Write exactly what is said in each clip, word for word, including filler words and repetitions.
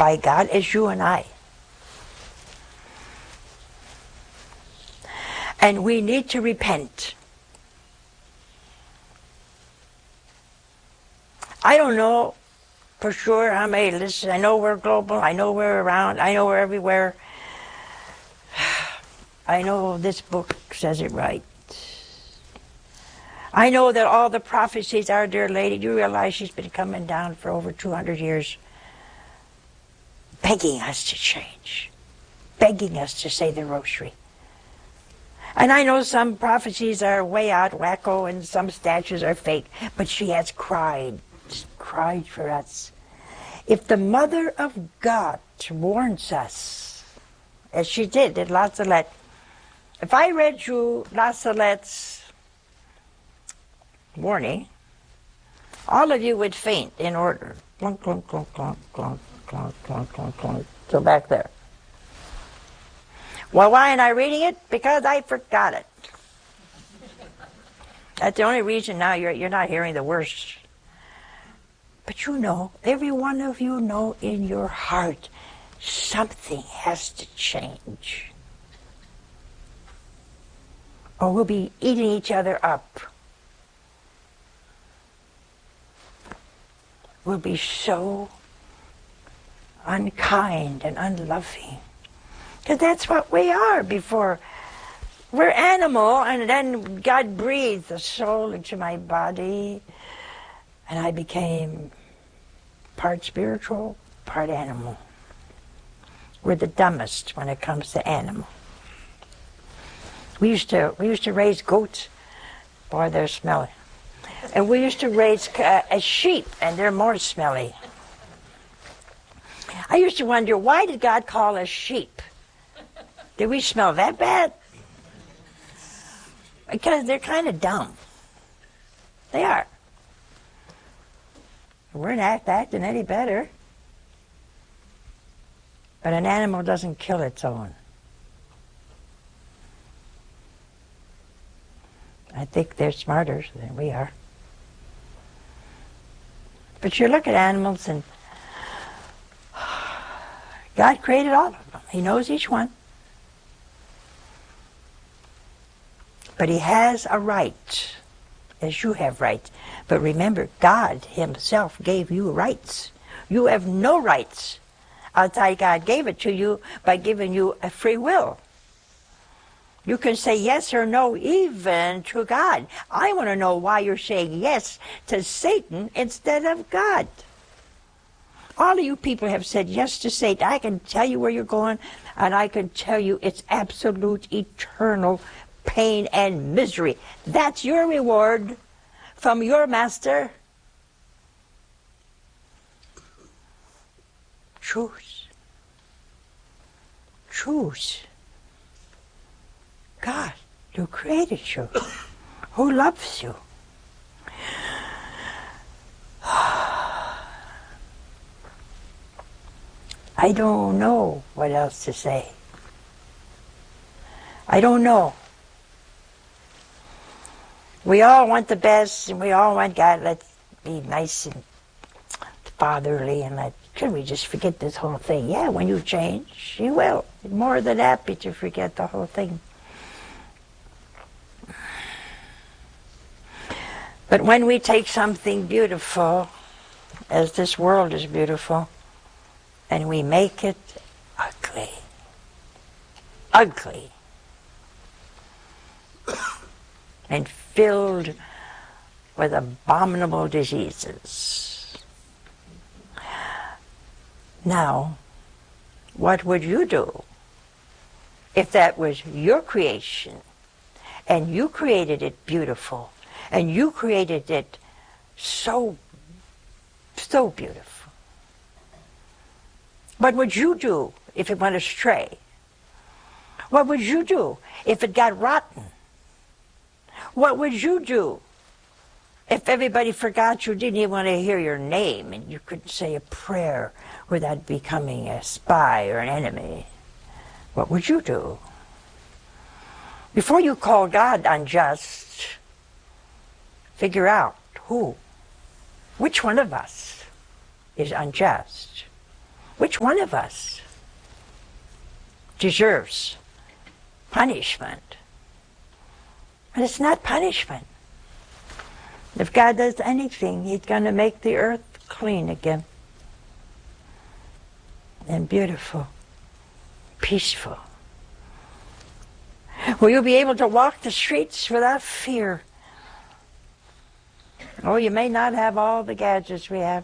by God as you and I. And we need to repent. I don't know for sure how many listen. I know we're global. I know we're around. I know we're everywhere. I know this book says it right. I know that all the prophecies, our dear lady, you realize she's been coming down for over two hundred years, begging us to change, begging us to say the rosary. And I know some prophecies are way out wacko and some statues are fake, but she has cried, cried for us. If the Mother of God warns us, as she did at La Salette, if I read you La Salette's warning, all of you would faint in order. Clunk, clunk, clunk, clunk, clunk, clunk, clunk, clunk, clunk. So back there. Well, why am I reading it? Because I forgot it. That's the only reason now you're, you're not hearing the worst. But you know, every one of you know in your heart, something has to change. Or we'll be eating each other up. We'll be so unkind and unloving. Because that's what we are before. We're animal, and then God breathed the soul into my body, and I became part spiritual, part animal. We're the dumbest when it comes to animal. We used to we used to raise goats. Boy, they're smelly. And we used to raise uh, a sheep, and they're more smelly. I used to wonder, why did God call us sheep? Did we smell that bad? Because they're kind of dumb. They are. We're not acting any better. But an animal doesn't kill its own. I think they're smarter than we are. But you look at animals and God created all of them. He knows each one. But he has a right, as you have rights. But remember, God himself gave you rights. You have no rights outside God gave it to you by giving you a free will. You can say yes or no even to God. I want to know why you're saying yes to Satan instead of God. All of you people have said yes to Satan. I can tell you where you're going, and I can tell you it's absolute, eternal pain and misery. That's your reward from your master. Choose. Choose. God, who created you, who loves you. I don't know what else to say. I don't know. We all want the best, and we all want God, let's be nice and fatherly, and let, can we just forget this whole thing? Yeah, when you change, you will. More than happy to forget the whole thing. But when we take something beautiful, as this world is beautiful, and we make it ugly, ugly, and filled with abominable diseases. Now, what would you do if that was your creation, and you created it beautiful, and you created it so, so beautiful? What would you do if it went astray? What would you do if it got rotten? What would you do if everybody forgot you, didn't even want to hear your name, and you couldn't say a prayer without becoming a spy or an enemy? What would you do? Before you call God unjust, figure out who, which one of us is unjust. Which one of us deserves punishment? But it's not punishment. If God does anything, He's going to make the earth clean again. And beautiful. Peaceful. Will you be able to walk the streets without fear? Oh, you may not have all the gadgets we have.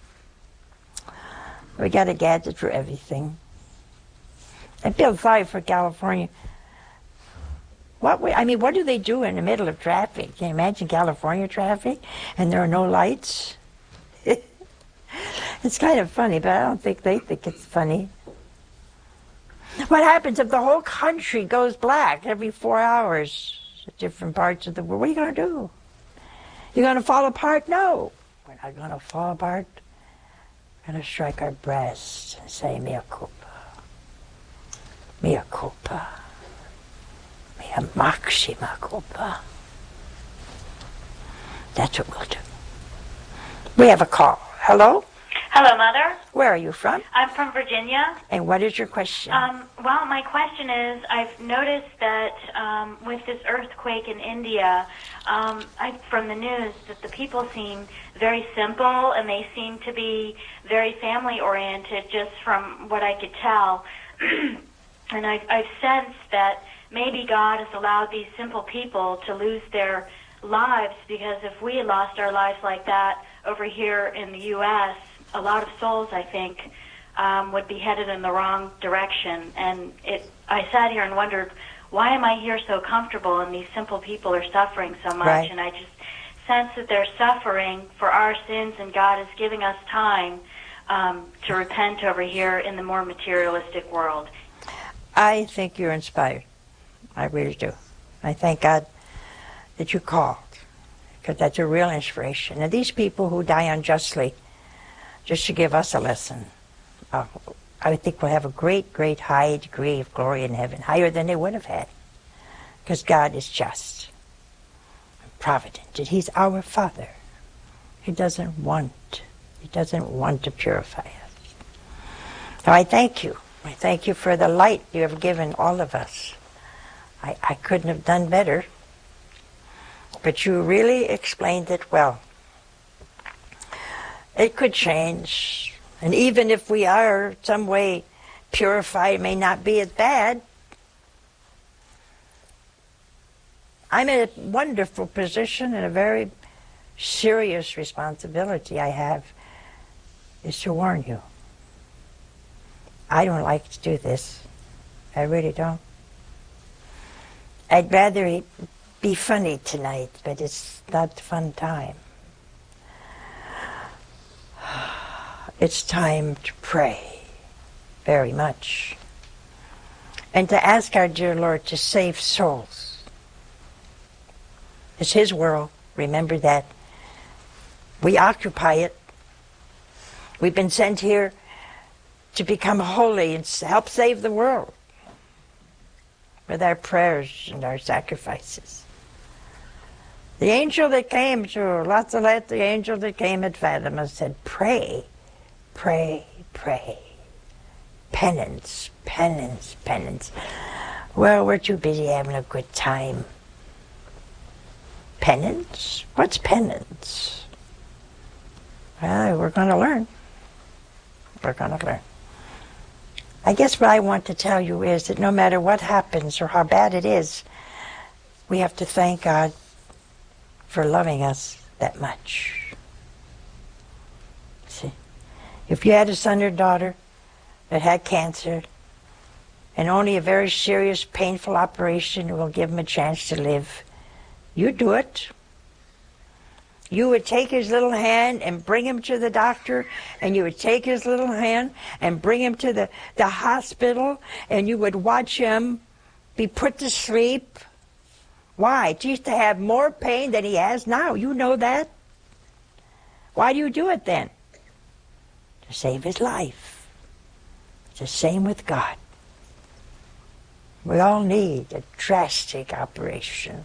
We got a gadget for everything. I feel sorry for California. What we, I mean, what do they do in the middle of traffic? Can you imagine California traffic and there are no lights? It's kind of funny, but I don't think they think it's funny. What happens if the whole country goes black every four hours at different parts of the world? What are you going to do? You're going to fall apart? No. We're not going to fall apart. We're going to strike our breasts and say, mea culpa. Mea culpa. Mea maxima culpa. That's what we'll do. We have a call. Hello? Hello, Mother. Where are you from? I'm from Virginia. And what is your question? Um, well, my question is, I've noticed that um, with this earthquake in India, um, I, from the news, that the people seem very simple and they seem to be very family-oriented, just from what I could tell. And I've, I've sensed that maybe God has allowed these simple people to lose their lives, because if we had lost our lives like that over here in the U S, a lot of souls, I think, um, would be headed in the wrong direction. And it, I sat here and wondered, why am I here so comfortable and these simple people are suffering so much? Right. And I just sense that they're suffering for our sins, and God is giving us time um, to repent over here in the more materialistic world. I think you're inspired. I really do. I thank God that you called, because that's a real inspiration. And these people who die unjustly, just to give us a lesson, uh, I think we'll have a great, great high degree of glory in heaven, higher than they would have had, because God is just and provident, and He's our Father. He doesn't want, He doesn't want to purify us. So I thank you. I thank you for the light you have given all of us. I, I couldn't have done better, but you really explained it well. It could change, and even if we are some way purified, it may not be as bad. I'm in a wonderful position, and a very serious responsibility I have is to warn you. I don't like to do this. I really don't. I'd rather it be funny tonight, but it's not a fun time. It's time to pray very much, and to ask our dear Lord to save souls. It's His world. Remember that. We occupy it. We've been sent here to become holy and help save the world with our prayers and our sacrifices. The angel that came to Lazaret, the angel that came at Fatima, said, pray, pray, pray. Penance, penance, penance. Well, we're too busy having a good time. Penance? What's penance? Well, we're going to learn. We're going to learn. I guess what I want to tell you is that no matter what happens or how bad it is, we have to thank God for loving us that much. See, if you had a son or daughter that had cancer, and only a very serious, painful operation will give him a chance to live, you do it. You would take his little hand and bring him to the doctor, and you would take his little hand and bring him to the, the hospital, and you would watch him be put to sleep. Why? Just to have more pain than he has now. You know that. Why do you do it then? To save his life. It's the same with God. We all need a drastic operation.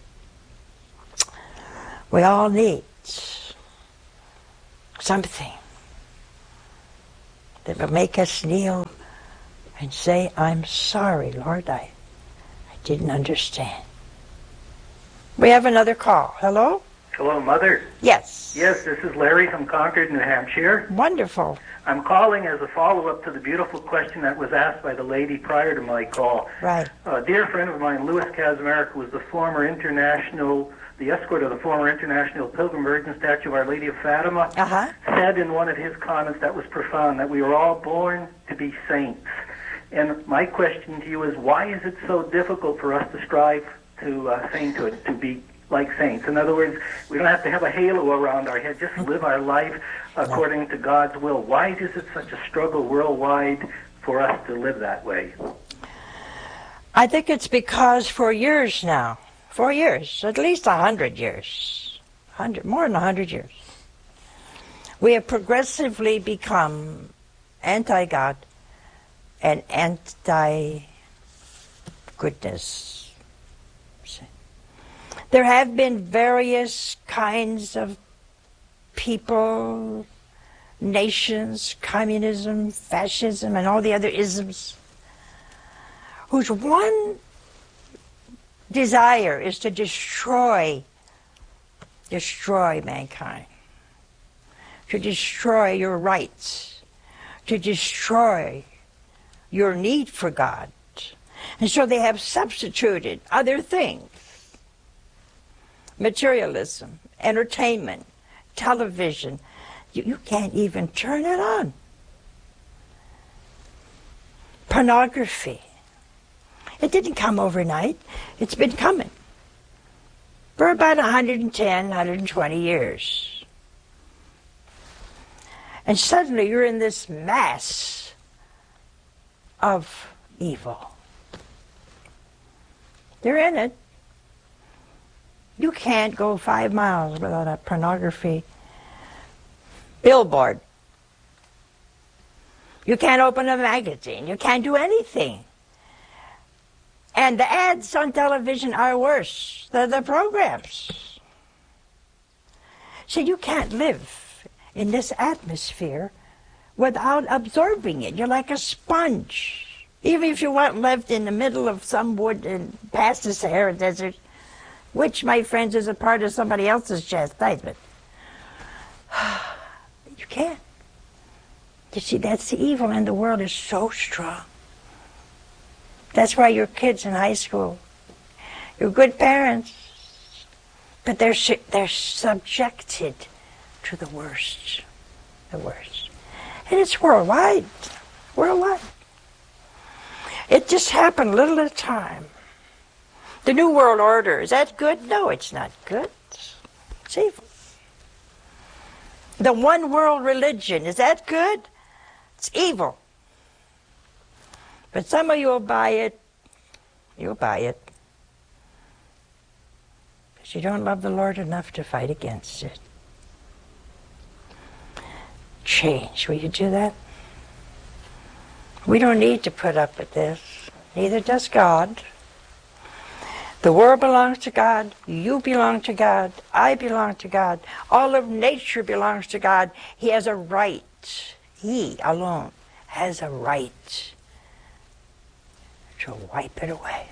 We all need something that will make us kneel and say, I'm sorry, Lord, I, I didn't understand. We have another call. Hello? Hello, Mother. Yes. Yes, this is Larry from Concord, New Hampshire. Wonderful. I'm calling as a follow-up to the beautiful question that was asked by the lady prior to my call. Right. A dear friend of mine, Louis Kaczmarek, who was the former international, the escort of the former International Pilgrim Virgin Statue of Our Lady of Fatima, Uh-huh. said in one of his comments that was profound, that we were all born to be saints. And my question to you is, why is it so difficult for us to strive to uh, sainthood, to be like saints? In other words, we don't have to have a halo around our head, just live our life according to God's will. Why is it such a struggle worldwide for us to live that way? I think it's because for years now, for years, at least a hundred years, hundred, more than a hundred years, we have progressively become anti-God and anti-goodness. There have been various kinds of people, nations, communism, fascism, and all the other isms, whose one desire is to destroy, destroy mankind, to destroy your rights, to destroy your need for God. And so they have substituted other things, materialism, entertainment, television. You, you can't even turn it on. Pornography. It didn't come overnight. It's been coming for about one hundred ten, one hundred twenty years. And suddenly you're in this mass of evil. They're in it. You can't go five miles without a pornography billboard. You can't open a magazine. You can't do anything. And the ads on television are worse than the programs. So you can't live in this atmosphere without absorbing it. You're like a sponge. Even if you went lived in the middle of some wood and past the Sahara Desert, which, my friends, is a part of somebody else's chastisement. You can't. You see, that's the evil in the world is so strong. That's why your kids in high school, you're good parents, but they're they're subjected to the worst, the worst. And it's worldwide, worldwide. It just happened little at a time. The New World Order, is that good? No, it's not good. It's evil. The one world religion, is that good? It's evil. But some of you will buy it. You'll buy it. Because you don't love the Lord enough to fight against it. Change. Will you do that? We don't need to put up with this. Neither does God. The world belongs to God. You belong to God. I belong to God. All of nature belongs to God. He has a right. He alone has a right to wipe it away.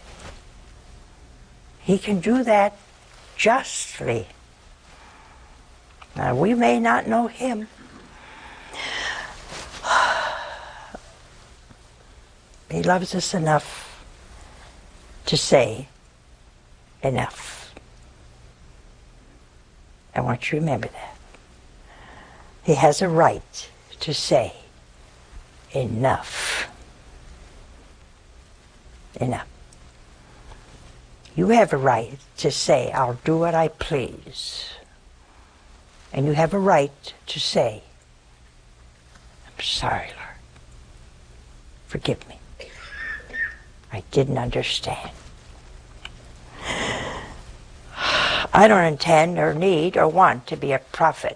He can do that justly. Now, we may not know him. He loves us enough to say, enough. I want you to remember that. He has a right to say, enough. Enough. You have a right to say, I'll do what I please. And you have a right to say, I'm sorry, Lord. Forgive me. I didn't understand. I don't intend or need or want to be a prophet.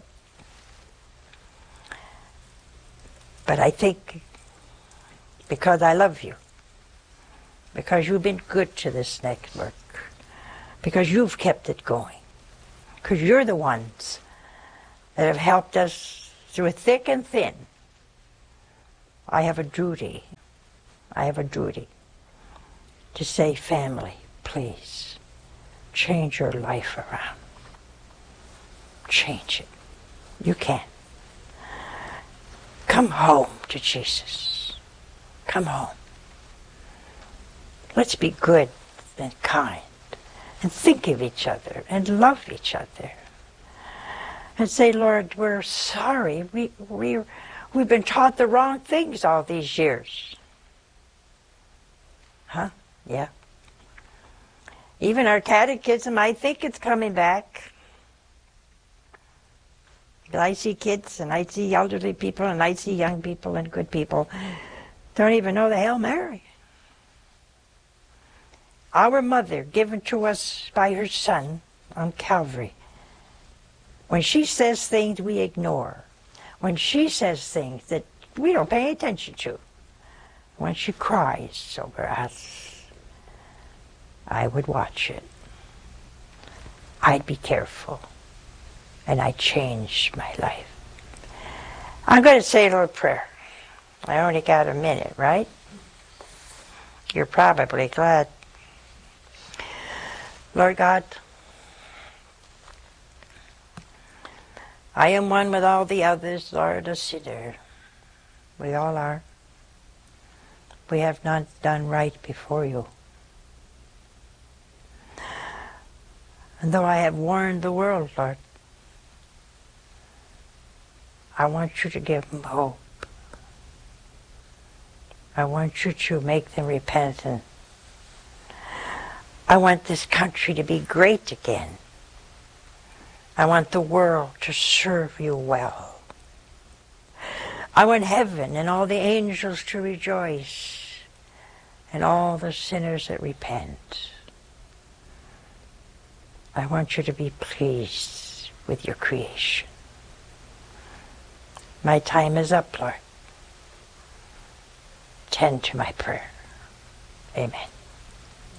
But I think because I love you, because you've been good to this network, because you've kept it going, because you're the ones that have helped us through thick and thin I have a duty. I have a duty to say, family, please, change your life around. Change it. You can. Come home to Jesus. Come home. Let's be good and kind and think of each other and love each other. And say, Lord, we're sorry. We, we, we've been taught the wrong things all these years. Huh? Yeah. Even our catechism, I think it's coming back. I see kids, and I see elderly people, and I see young people and good people don't even know the Hail Mary. Our mother, given to us by her Son on Calvary, when she says things we ignore, when she says things that we don't pay attention to, when she cries over us, I would watch it. I'd be careful. And I changed my life. I'm going to say a little prayer. I only got a minute, right? You're probably glad. Lord God, I am one with all the others, Lord, a sinner. We all are. We have not done right before you. And though I have warned the world, Lord, I want you to give them hope. I want you to make them repentant. I want this country to be great again. I want the world to serve you well. I want heaven and all the angels to rejoice, and all the sinners that repent. I want you to be pleased with your creation. My time is up, Lord. Tend to my prayer. Amen.